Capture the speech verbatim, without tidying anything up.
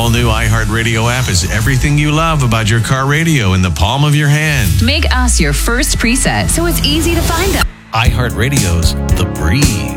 all-new iHeartRadio app is everything you love about your car radio in the palm of your hand. Make us your first preset so it's easy to find us. iHeartRadio's The Breeze.